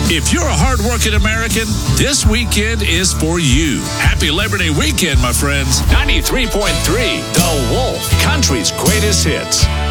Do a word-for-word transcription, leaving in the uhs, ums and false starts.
If you're a hardworking American, this weekend is for you. Happy Labor Day weekend, my friends. ninety-three point three, The Wolf, country's greatest hits.